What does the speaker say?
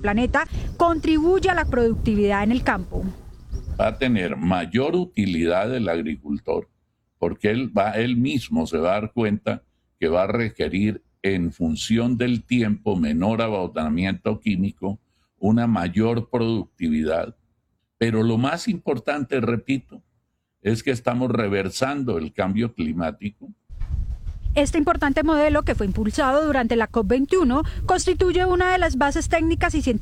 planeta contribuye a la productividad en el campo. Va a tener mayor utilidad el agricultor porque él mismo se va a dar cuenta que va a requerir en función del tiempo menor abastecimiento químico, una mayor productividad. Pero lo más importante, repito, es que estamos reversando el cambio climático. Este importante modelo, que fue impulsado durante la COP21, constituye una de las bases técnicas y científicas